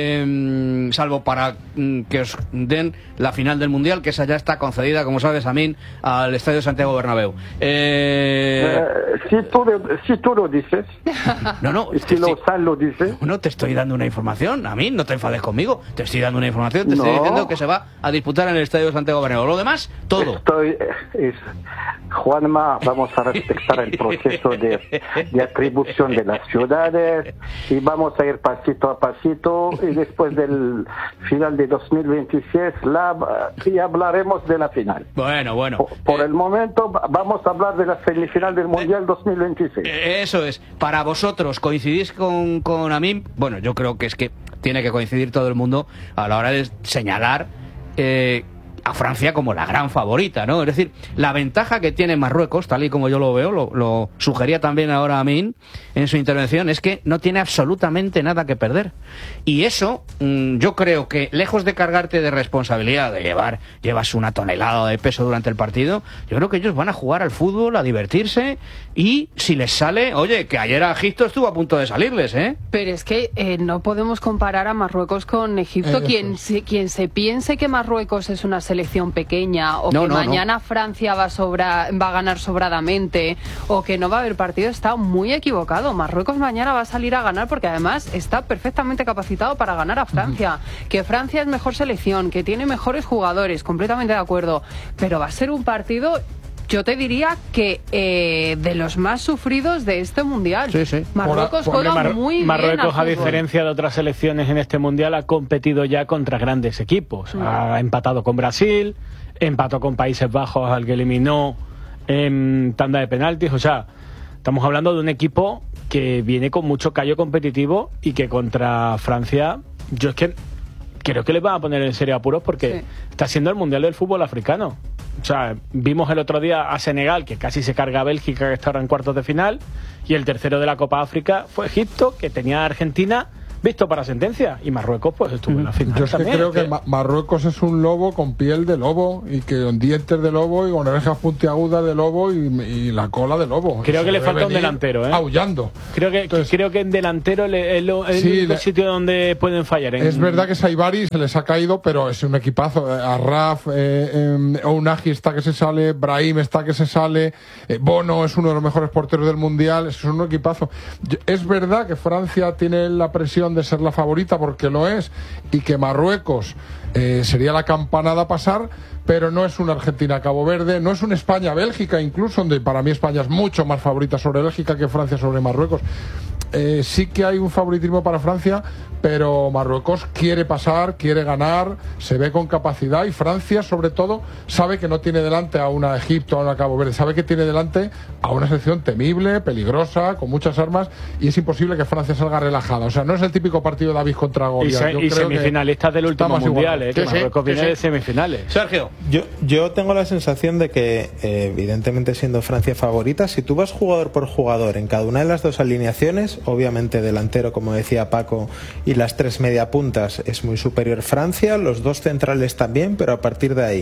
[SPEAKER 1] Eh, salvo para mm, que os den la final del Mundial, que esa ya está concedida, como sabes, Amin, al Estadio Santiago Bernabéu. Eh...
[SPEAKER 7] Eh, si, tú, si tú lo dices,
[SPEAKER 1] no, no,
[SPEAKER 7] si lo Sal lo dice,
[SPEAKER 1] no te estoy dando una información, Amin, no te enfades conmigo, te estoy dando una información, te
[SPEAKER 7] no.
[SPEAKER 1] estoy diciendo que se va a disputar en el Estadio Santiago Bernabéu. Lo demás, todo.
[SPEAKER 7] Estoy, es, Juanma, vamos a respetar el proceso de, de atribución de las ciudades y vamos a ir pasito a pasito y después del final de dos mil veintiséis la, y hablaremos de la final.
[SPEAKER 1] Bueno, bueno.
[SPEAKER 7] Por, por
[SPEAKER 1] eh,
[SPEAKER 7] el momento vamos a hablar de la semifinal del Mundial dos mil veintiséis.
[SPEAKER 1] Eso es. Para vosotros, ¿coincidís con, con Amin? Bueno, yo creo que es que tiene que coincidir todo el mundo a la hora de señalar eh, a Francia como la gran favorita, ¿no? Es decir, la ventaja que tiene Marruecos, tal y como yo lo veo, lo, lo sugería también ahora Amin en su intervención, es que no tiene absolutamente nada que perder. Y eso, mmm, yo creo que, lejos de cargarte de responsabilidad, de llevar, llevas una tonelada de peso durante el partido, yo creo que ellos van a jugar al fútbol, a divertirse, y si les sale, oye, que ayer a Egipto estuvo a punto de salirles, ¿eh?
[SPEAKER 5] Pero es que eh, no podemos comparar a Marruecos con Egipto.
[SPEAKER 2] Eh,
[SPEAKER 5] quien, se, quien se piense que Marruecos es una selección pequeña o
[SPEAKER 1] no,
[SPEAKER 5] que
[SPEAKER 1] no,
[SPEAKER 5] mañana
[SPEAKER 1] no.
[SPEAKER 5] Francia va, sobra, va a ganar sobradamente o que no va a haber partido está muy equivocado. Marruecos mañana va a salir a ganar porque además está perfectamente capacitado para ganar a Francia. Uh-huh. Que Francia es mejor selección, que tiene mejores jugadores, completamente de acuerdo, pero va a ser un partido... Yo te diría que eh, de los más sufridos de este Mundial.
[SPEAKER 1] Sí, sí.
[SPEAKER 5] Marruecos
[SPEAKER 3] Por,
[SPEAKER 5] juega
[SPEAKER 3] Mar
[SPEAKER 5] muy bien.
[SPEAKER 3] Marruecos,
[SPEAKER 5] al
[SPEAKER 3] a diferencia de otras selecciones en este Mundial, ha competido ya contra grandes equipos. Mm. Ha empatado con Brasil, empató con Países Bajos, al que eliminó en tanda de penaltis. O sea, estamos hablando de un equipo que viene con mucho callo competitivo y que contra Francia, yo es que creo que les van a poner en serio apuros porque sí. Está siendo el Mundial del fútbol africano. O sea, vimos el otro día a Senegal, que casi se carga a Bélgica, que está ahora en cuartos de final, y el tercero de la Copa África fue Egipto, que tenía a Argentina visto para sentencia, y Marruecos pues estuvo en la final.
[SPEAKER 2] Yo es que
[SPEAKER 3] también,
[SPEAKER 2] creo que
[SPEAKER 3] que...
[SPEAKER 2] Marruecos es un lobo con piel de lobo y que con dientes de lobo y con orejas puntiagudas de lobo y, y la cola de lobo.
[SPEAKER 3] Creo
[SPEAKER 2] Se
[SPEAKER 3] que le
[SPEAKER 2] debe
[SPEAKER 3] falta un
[SPEAKER 2] venir
[SPEAKER 3] aullando, ¿eh?
[SPEAKER 2] Aullando.
[SPEAKER 3] Creo que,
[SPEAKER 2] Entonces,
[SPEAKER 3] creo que en delantero le, es, lo, es sí, el único le, sitio donde pueden fallar. En...
[SPEAKER 2] Es verdad que Saibari se les ha caído, pero es un equipazo. Arraf, eh, eh, Ounahi está que se sale, Brahim está que se sale, eh, Bono es uno de los mejores porteros del Mundial, es un equipazo. Es verdad que Francia tiene la presión de ser la favorita, porque lo es, y que Marruecos eh, sería la campanada a pasar, pero no es una Argentina-Cabo Verde, no es una España-Bélgica incluso, donde para mí España es mucho más favorita sobre Bélgica que Francia sobre Marruecos. Eh, sí que hay un favoritismo para Francia, pero Marruecos quiere pasar, quiere ganar, se ve con capacidad, y Francia sobre todo sabe que no tiene delante a una Egipto, a una Cabo Verde, sabe que tiene delante a una selección temible, peligrosa, con muchas armas, y es imposible que Francia salga relajada. O sea, no es el típico partido de David contra Goliat.
[SPEAKER 3] Y, se, y semifinalistas del último Mundial, eh, que
[SPEAKER 1] sí,
[SPEAKER 3] Marruecos
[SPEAKER 1] sí,
[SPEAKER 3] viene
[SPEAKER 1] sí.
[SPEAKER 3] de semifinales.
[SPEAKER 1] Sergio.
[SPEAKER 6] Yo, yo tengo la sensación de que, eh, evidentemente siendo Francia favorita, si tú vas jugador por jugador en cada una de las dos alineaciones, obviamente delantero, como decía Paco, y las tres mediapuntas es muy superior Francia, los dos centrales también, pero a partir de ahí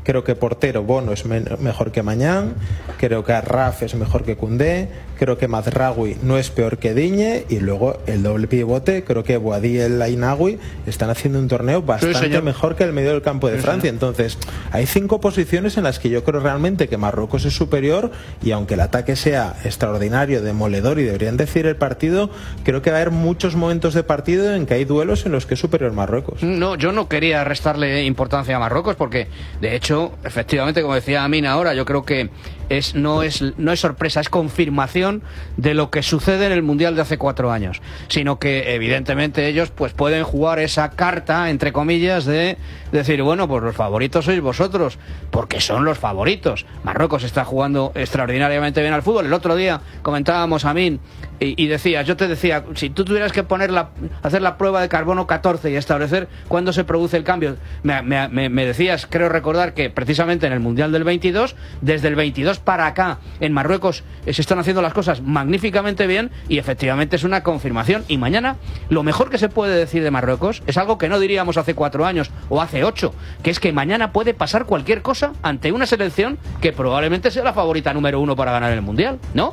[SPEAKER 6] Creo que portero Bono es me mejor que Mañán, creo que Arraf es mejor que Koundé, creo que Mazraoui no es peor que Digne, y luego el doble pivote, creo que Boadí y el Ainaoui están haciendo un torneo bastante sí, mejor que el medio del campo de sí, Francia. Señor. Entonces, hay cinco posiciones en las que yo creo realmente que Marruecos es superior, y aunque el ataque sea extraordinario, demoledor y deberían decir el partido, creo que va a haber muchos momentos de partido en que hay duelos en los que es superior Marruecos.
[SPEAKER 1] No, yo no quería restarle importancia a Marruecos porque, de hecho, efectivamente, como decía Amina ahora, yo creo que es no es no es sorpresa, es confirmación de lo que sucede en el Mundial de hace cuatro años, sino que evidentemente ellos pues pueden jugar esa carta, entre comillas, de decir, bueno, pues los favoritos sois vosotros, porque son los favoritos. Marruecos está jugando extraordinariamente bien al fútbol. El otro día comentábamos, Amin, y, y decías, yo te decía, si tú tuvieras que poner la, hacer la prueba de carbono catorce y establecer cuándo se produce el cambio, me, me, me decías, creo recordar que precisamente en el Mundial del veintidós, desde el veintidós para acá, en Marruecos eh, se están haciendo las cosas magníficamente bien, y efectivamente es una confirmación. Y mañana, lo mejor que se puede decir de Marruecos es algo que no diríamos hace cuatro años o hace ocho, que es que mañana puede pasar cualquier cosa ante una selección que probablemente sea la favorita número uno para ganar el Mundial, ¿no?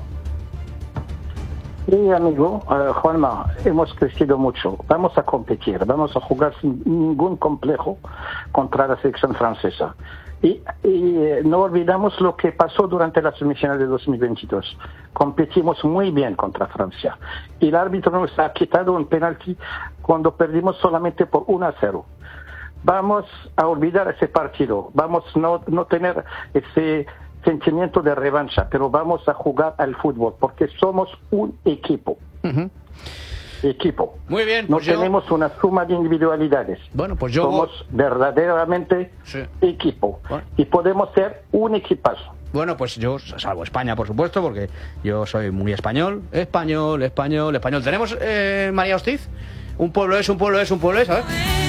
[SPEAKER 7] Sí, amigo, uh, Juanma, hemos crecido mucho. Vamos a competir, vamos a jugar sin ningún complejo contra la selección francesa. Y, y eh, no olvidamos lo que pasó durante la semifinal de dos mil veintidós. Competimos muy bien contra Francia. Y el árbitro nos ha quitado un penalti cuando perdimos solamente por uno a cero. Vamos a olvidar ese partido. Vamos a no, no tener ese sentimiento de revancha, pero vamos a jugar al fútbol porque somos un equipo. Uh-huh. Equipo.
[SPEAKER 1] Muy bien.
[SPEAKER 7] No
[SPEAKER 1] pues yo...
[SPEAKER 7] tenemos una suma de individualidades.
[SPEAKER 1] Bueno, pues yo...
[SPEAKER 7] Somos verdaderamente sí. equipo. Bueno. Y podemos ser un equipazo.
[SPEAKER 1] Bueno, pues yo, salvo España, por supuesto, porque yo soy muy español. Español, español, español. ¿Tenemos, eh, María Hostiz? Un pueblo es, un pueblo es, un pueblo es, ¿sabes?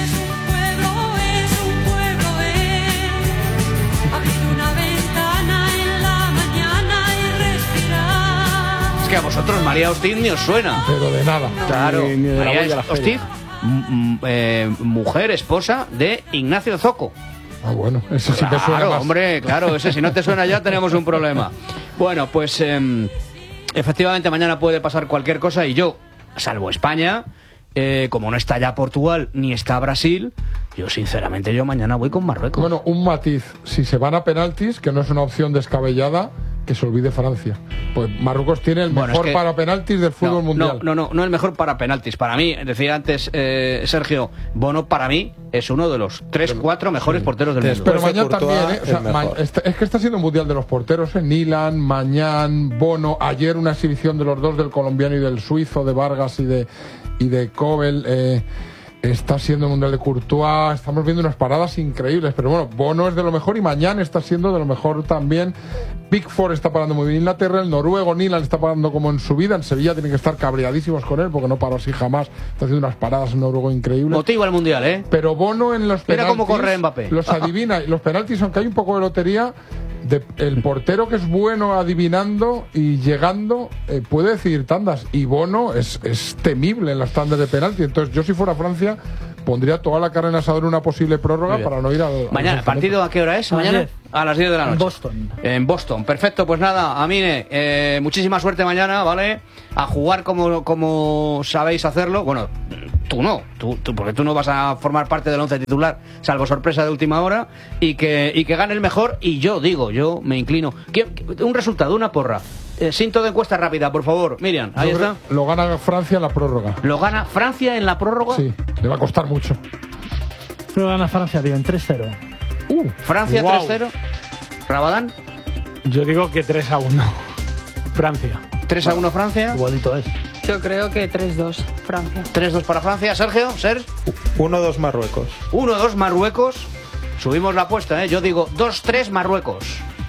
[SPEAKER 1] Que a vosotros María Hostiz ni os suena.
[SPEAKER 2] Pero de nada.
[SPEAKER 1] Claro,
[SPEAKER 3] ni, ni de
[SPEAKER 1] María Hostiz, eh, mujer, esposa de Ignacio Zoco.
[SPEAKER 2] Ah, bueno, ese sí
[SPEAKER 1] claro,
[SPEAKER 2] te suena más.
[SPEAKER 1] Hombre, claro, ese si no te suena ya tenemos un problema. Bueno, pues eh, efectivamente mañana puede pasar cualquier cosa, y yo, salvo España, eh, como no está ya Portugal ni está Brasil, yo sinceramente yo mañana voy con Marruecos.
[SPEAKER 2] Bueno, un matiz, si se van a penaltis, que no es una opción descabellada, que se olvide Francia. Pues Marruecos tiene el
[SPEAKER 1] bueno,
[SPEAKER 2] mejor
[SPEAKER 1] es que,
[SPEAKER 2] para penaltis del fútbol
[SPEAKER 1] no,
[SPEAKER 2] mundial.
[SPEAKER 1] No, no, no, no el mejor para penaltis. Para mí, decía antes eh, Sergio, Bono para mí es uno de los tres, cuatro mejores sí. porteros del mundo.
[SPEAKER 2] Pero Mañán también, ¿eh? O sea, ma es, es que está siendo el mundial de los porteros, ¿eh? Nilan, Mañán, Bono, ayer una exhibición de los dos, del colombiano y del suizo, de Vargas y de, y de Kobel, eh, está siendo el mundial de Courtois, estamos viendo unas paradas increíbles, pero bueno, Bono es de lo mejor y Mañán está siendo de lo mejor también. Pickford está parando muy bien Inglaterra, el noruego Nilan está parando como en su vida, en Sevilla tienen que estar cabreadísimos con él porque no paró así jamás, está haciendo unas paradas en noruego increíbles.
[SPEAKER 1] Motiva el mundial, ¿eh?
[SPEAKER 2] Pero Bono en los penaltis,
[SPEAKER 1] mira cómo corre Mbappé,
[SPEAKER 2] los adivina, los penaltis, aunque hay un poco de lotería, de, el portero que es bueno adivinando y llegando eh, puede decidir tandas, y Bono es, es temible en las tandas de penalti. Entonces yo, si fuera Francia, pondría toda la carne en asador en una posible prórroga para no ir a...
[SPEAKER 1] Mañana, ¿partido a qué hora es? Mañana a las diez de la noche.
[SPEAKER 4] En Boston.
[SPEAKER 1] En Boston, perfecto. Pues nada, Amine, eh, muchísima suerte mañana, ¿vale? A jugar como, como sabéis hacerlo. Bueno, tú no, tú, tú, porque tú no vas a formar parte del once titular, salvo sorpresa de última hora, y que, y que gane el mejor. Y yo digo, yo me inclino. Un resultado, una porra. Eh, Sinto de encuesta rápida, por favor. Miriam, ahí
[SPEAKER 2] lo,
[SPEAKER 1] está.
[SPEAKER 2] Lo gana Francia en la prórroga.
[SPEAKER 1] ¿Lo gana Francia en la prórroga?
[SPEAKER 2] Sí, le va a costar mucho.
[SPEAKER 4] Lo gana Francia, bien, tres cero.
[SPEAKER 1] Uh, Francia wow. tres cero. ¿Rabadán?
[SPEAKER 3] Yo digo que tres a uno. Francia.
[SPEAKER 1] tres a uno Francia.
[SPEAKER 4] Igualito es.
[SPEAKER 5] Yo creo que tres dos Francia.
[SPEAKER 1] tres dos para Francia. Sergio, Ser.
[SPEAKER 6] uno dos Marruecos.
[SPEAKER 1] uno dos Marruecos. Subimos la apuesta, ¿eh? Yo digo dos tres Marruecos.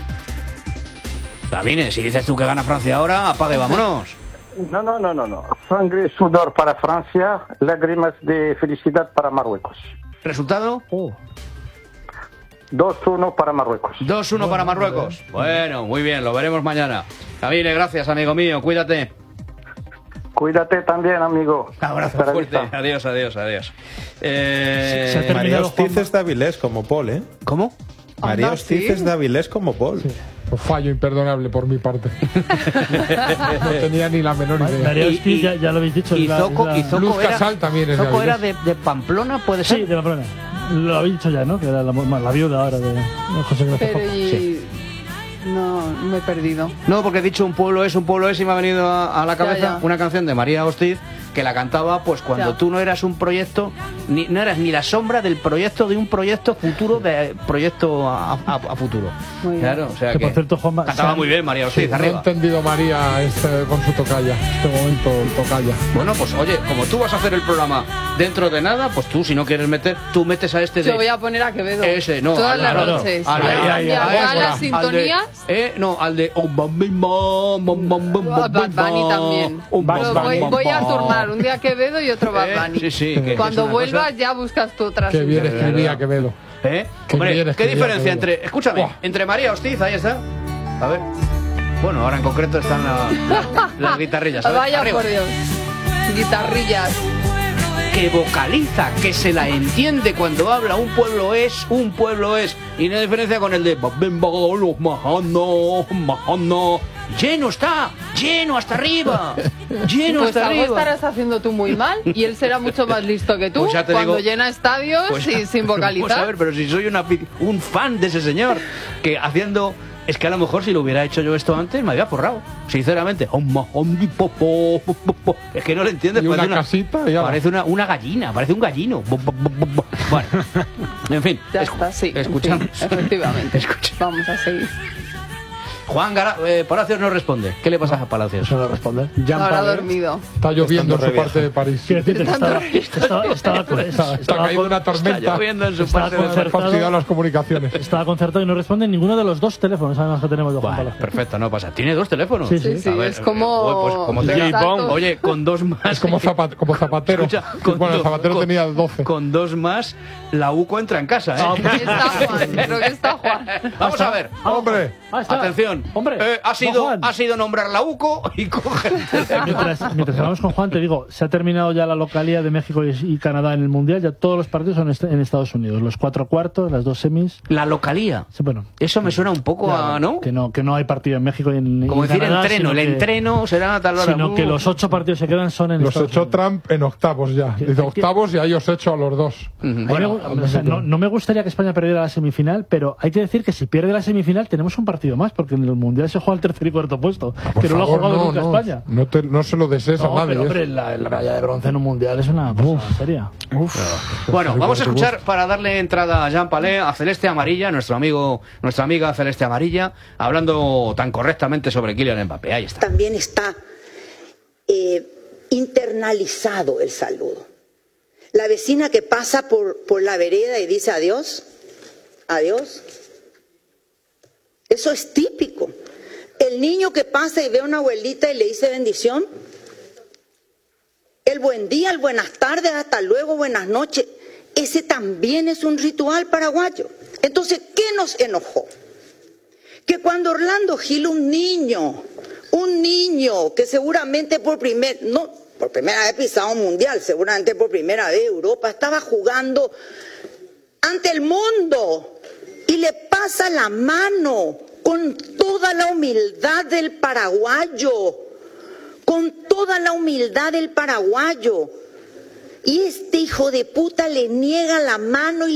[SPEAKER 1] Davine, si dices tú que gana Francia ahora, apague, vámonos.
[SPEAKER 7] No, no, no, no, no. Sangre y sudor para Francia, lágrimas de felicidad para Marruecos.
[SPEAKER 1] ¿Resultado?
[SPEAKER 4] Oh.
[SPEAKER 7] dos uno para Marruecos.
[SPEAKER 1] dos uno para Marruecos. Bueno, muy bien, lo veremos mañana. Davine, gracias, amigo mío, cuídate.
[SPEAKER 7] Cuídate también, amigo.
[SPEAKER 1] Abrazo
[SPEAKER 7] Hasta
[SPEAKER 1] fuerte.
[SPEAKER 7] vista.
[SPEAKER 1] Adiós, adiós, adiós. Eh...
[SPEAKER 7] María Hostiz está Vilés como Paul, ¿eh?
[SPEAKER 1] ¿Cómo?
[SPEAKER 6] María
[SPEAKER 5] Anda,
[SPEAKER 6] Hostiz
[SPEAKER 5] ¿sí?
[SPEAKER 6] es de Avilés como Paul.
[SPEAKER 2] Sí. Pues fallo imperdonable por mi parte. No tenía ni la menor idea.
[SPEAKER 4] María
[SPEAKER 1] Y-
[SPEAKER 4] Hostiz,
[SPEAKER 1] y-
[SPEAKER 4] ya, ya lo habéis dicho.
[SPEAKER 1] Y
[SPEAKER 4] es la-
[SPEAKER 1] Zoco,
[SPEAKER 4] es la-
[SPEAKER 1] y Zoco
[SPEAKER 2] Luz
[SPEAKER 1] era,
[SPEAKER 2] Casal también es de
[SPEAKER 1] Zoco era
[SPEAKER 2] Avilés.
[SPEAKER 1] de, de Pamplona, ¿puede ser?
[SPEAKER 4] Sí, de Pamplona. Lo habéis dicho ya, ¿no? Que era la, la viuda ahora de José Ignacio
[SPEAKER 5] Pero
[SPEAKER 4] Zoco.
[SPEAKER 5] y... No, me he perdido.
[SPEAKER 1] No, porque he dicho un pueblo es, un pueblo es y me ha venido a, a la cabeza
[SPEAKER 5] Ya, ya.
[SPEAKER 1] una canción de María Hostiz que la cantaba pues cuando
[SPEAKER 5] Ya.
[SPEAKER 1] tú no eras un proyecto, ni, no eras ni la sombra del proyecto de un proyecto futuro, de proyecto a, a- a futuro.
[SPEAKER 5] Muy bien.
[SPEAKER 1] Claro, o sea
[SPEAKER 4] Que,
[SPEAKER 1] que,
[SPEAKER 4] por cierto, Juanma,
[SPEAKER 1] cantaba
[SPEAKER 4] San-
[SPEAKER 1] muy bien María Hostiz,
[SPEAKER 2] No he
[SPEAKER 1] arriba.
[SPEAKER 2] entendido María este, con su tocaya. Este momento tocaya.
[SPEAKER 1] Bueno, pues oye, como tú vas a hacer el programa dentro de nada, pues tú si no quieres meter, tú metes a este de...
[SPEAKER 5] Yo voy a poner a Quevedo.
[SPEAKER 1] Ese, no,
[SPEAKER 5] Todas
[SPEAKER 1] al-
[SPEAKER 5] las
[SPEAKER 1] al-
[SPEAKER 5] noches.
[SPEAKER 1] al-
[SPEAKER 5] Voy a
[SPEAKER 1] al-
[SPEAKER 5] cambiar
[SPEAKER 1] al-
[SPEAKER 5] todas
[SPEAKER 1] al-
[SPEAKER 5] las
[SPEAKER 1] al de-
[SPEAKER 5] sintonías.
[SPEAKER 1] eh, no, al de... oh, bam, bim, bam, bam, bam, bam,
[SPEAKER 5] A
[SPEAKER 1] bam,
[SPEAKER 5] Bad Bunny
[SPEAKER 1] bam,
[SPEAKER 5] también.
[SPEAKER 1] oh, bam,
[SPEAKER 5] Pero
[SPEAKER 1] bam,
[SPEAKER 5] voy,
[SPEAKER 1] bam,
[SPEAKER 5] voy a
[SPEAKER 1] bam.
[SPEAKER 5] turnar un día Quevedo y otro Bad
[SPEAKER 1] Eh,
[SPEAKER 5] Bunny.
[SPEAKER 1] sí, sí, que- que
[SPEAKER 5] Cuando
[SPEAKER 1] es una
[SPEAKER 5] vuelvas
[SPEAKER 1] cosa-
[SPEAKER 5] ya buscas tu otra
[SPEAKER 2] Qué bien
[SPEAKER 5] sintonía.
[SPEAKER 2] escribía Quevedo.
[SPEAKER 1] ¿Eh?
[SPEAKER 2] Qué
[SPEAKER 1] Hombre,
[SPEAKER 2] bien
[SPEAKER 1] ¿qué
[SPEAKER 2] escribía
[SPEAKER 1] diferencia
[SPEAKER 2] Quevedo.
[SPEAKER 1] entre... Escúchame,
[SPEAKER 2] Buah.
[SPEAKER 1] entre María Hostiz, ahí está. A ver. Bueno, ahora en concreto están la- las guitarrillas. a ver,
[SPEAKER 5] Vaya
[SPEAKER 1] arriba.
[SPEAKER 5] por Dios. Guitarrillas.
[SPEAKER 1] Que vocaliza, que se la entiende cuando habla. Un pueblo es, un pueblo es. Y no hay diferencia con el de... Lleno está, lleno hasta arriba. Lleno
[SPEAKER 5] Pues
[SPEAKER 1] hasta
[SPEAKER 5] algo
[SPEAKER 1] arriba.
[SPEAKER 5] estarás haciendo tú muy mal y él será mucho más listo que tú
[SPEAKER 1] Pues ya te
[SPEAKER 5] cuando
[SPEAKER 1] digo-
[SPEAKER 5] llena estadios
[SPEAKER 1] Pues-
[SPEAKER 5] y sin
[SPEAKER 1] Pues a
[SPEAKER 5] vocalizar.
[SPEAKER 1] ver, pero si soy una, pi- un fan de ese señor, que haciendo... Es que a lo mejor si lo hubiera hecho yo esto antes me había forrado, sinceramente. Es que no lo entiendes.
[SPEAKER 2] Y una
[SPEAKER 1] parece
[SPEAKER 2] casita y ala.
[SPEAKER 1] parece una, una gallina, parece un gallino. Bueno, en fin.
[SPEAKER 5] Ya
[SPEAKER 1] escu-
[SPEAKER 5] está, sí. en
[SPEAKER 1] Escuchamos.
[SPEAKER 5] fin, efectivamente.
[SPEAKER 1] Escucha.
[SPEAKER 5] Vamos a seguir.
[SPEAKER 1] Juan Gara, eh, Palacios no responde. ¿Qué le pasa a Palacios?
[SPEAKER 4] Eso no responder.
[SPEAKER 5] Habrá dormido.
[SPEAKER 2] Está lloviendo en
[SPEAKER 6] Estando
[SPEAKER 2] su
[SPEAKER 6] re
[SPEAKER 2] parte
[SPEAKER 6] viejo.
[SPEAKER 2] de París.
[SPEAKER 4] Quiero decirte que estaba, estaba, estaba,
[SPEAKER 2] Está, está
[SPEAKER 4] estaba
[SPEAKER 2] caído una tormenta.
[SPEAKER 1] Está lloviendo en su
[SPEAKER 4] estaba
[SPEAKER 1] parte de-
[SPEAKER 4] concertado.
[SPEAKER 2] Fastidiado las comunicaciones.
[SPEAKER 4] Estaba concertado y no responde en ninguno de los dos teléfonos además que tenemos de Juan
[SPEAKER 1] Vale,
[SPEAKER 4] Palacio.
[SPEAKER 1] perfecto, no pasa. ¿Tiene dos teléfonos?
[SPEAKER 4] Sí,
[SPEAKER 5] Sí, sí,
[SPEAKER 1] A ver,
[SPEAKER 5] es como...
[SPEAKER 1] eh, pues como
[SPEAKER 5] los
[SPEAKER 1] tenga-
[SPEAKER 5] datos.
[SPEAKER 1] Oye, con dos más.
[SPEAKER 2] Es como, zapat- como Zapatero.
[SPEAKER 1] Escucha, con
[SPEAKER 2] Bueno, el
[SPEAKER 1] dos-
[SPEAKER 2] Zapatero
[SPEAKER 1] con-
[SPEAKER 2] tenía doce.
[SPEAKER 1] Con dos más, la U C O entra en casa, ¿eh?
[SPEAKER 5] Ahí está Juan, creo que está Juan.
[SPEAKER 1] Vamos a ver.
[SPEAKER 2] ¡Hombre!
[SPEAKER 4] Ah, está.
[SPEAKER 1] Atención.
[SPEAKER 4] Hombre,
[SPEAKER 1] Eh, ha,
[SPEAKER 4] va
[SPEAKER 1] sido,
[SPEAKER 4] Juan.
[SPEAKER 1] ha sido nombrar la U C O y coge el teléfono.
[SPEAKER 4] Mientras, mientras hablamos con Juan, te digo, se ha terminado ya la localía de México y, y Canadá en el Mundial, ya todos los partidos son est- en Estados Unidos, los cuatro cuartos, las dos semis.
[SPEAKER 1] La localía.
[SPEAKER 4] Sí, bueno,
[SPEAKER 1] Eso me suena un poco
[SPEAKER 4] ya,
[SPEAKER 1] a, ¿no?
[SPEAKER 4] Que no, que no hay partido en México y en,
[SPEAKER 1] Como
[SPEAKER 4] y en
[SPEAKER 1] decir
[SPEAKER 4] Canadá,
[SPEAKER 1] entreno. El
[SPEAKER 4] sino que-
[SPEAKER 1] entreno será a tal hora.
[SPEAKER 4] Sino que los ocho partidos se quedan son en
[SPEAKER 2] Los
[SPEAKER 4] Estados
[SPEAKER 2] echó
[SPEAKER 4] Unidos.
[SPEAKER 2] Trump en octavos ya.
[SPEAKER 4] Que-
[SPEAKER 2] Dice
[SPEAKER 4] que-
[SPEAKER 2] octavos y ahí os echo a los dos.
[SPEAKER 4] A mí me
[SPEAKER 1] Bueno,
[SPEAKER 4] gu- o sea, no, no me gustaría que España perdiera la semifinal, pero hay que decir que si pierde la semifinal tenemos un partido más, porque en el Mundial se juega el tercer y cuarto puesto,
[SPEAKER 2] Por
[SPEAKER 4] que no lo ha
[SPEAKER 2] favor,
[SPEAKER 4] jugado
[SPEAKER 2] no,
[SPEAKER 4] nunca
[SPEAKER 2] no.
[SPEAKER 4] España.
[SPEAKER 2] No, te- no se lo desees
[SPEAKER 4] No,
[SPEAKER 2] a nadie.
[SPEAKER 4] pero hombre,
[SPEAKER 2] eso.
[SPEAKER 4] la, la medalla de bronce en un Mundial es una cosa seria.
[SPEAKER 1] Bueno, vamos a escuchar para darle entrada a Jean Palais, a Celeste Amarilla, nuestro amigo, nuestra amiga Celeste Amarilla, hablando tan correctamente sobre Kylian Mbappé. Ahí está.
[SPEAKER 8] También está eh, internalizado el saludo. La vecina que pasa por, por la vereda y dice adiós, adiós. Eso es típico. El niño que pasa y ve a una abuelita y le dice bendición. El buen día, el buenas tardes, hasta luego, buenas noches. Ese también es un ritual paraguayo. Entonces, ¿qué nos enojó? Que cuando Orlando Gil, un niño, un niño que seguramente por primer, no, por primera vez pisado un mundial, seguramente por primera vez Europa, estaba jugando ante el mundo y le pasa la mano con toda la humildad del paraguayo, con toda la humildad del paraguayo. Y este hijo de puta le niega la mano y